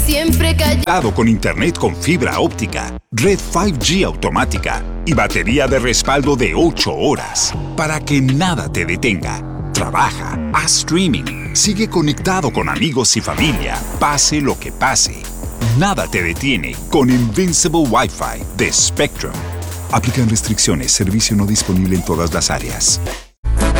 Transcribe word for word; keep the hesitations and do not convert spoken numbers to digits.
siempre callado. Con internet con fibra óptica, red cinco G automática y batería de respaldo de ocho horas para que nada te detenga. Trabaja, haz streaming, sigue conectado con amigos y familia, pase lo que pase. Nada te detiene con Invincible Wi-Fi de Spectrum. Aplican restricciones, servicio no disponible en todas las áreas.